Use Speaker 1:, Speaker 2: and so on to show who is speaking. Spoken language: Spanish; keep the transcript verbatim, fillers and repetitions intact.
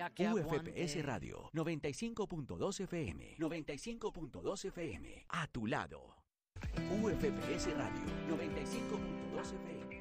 Speaker 1: que
Speaker 2: U F P S
Speaker 1: aguante.
Speaker 2: Radio noventa y cinco punto dos F M. noventa y cinco punto dos F M. A tu lado. U F P S Radio noventa y cinco punto dos F M.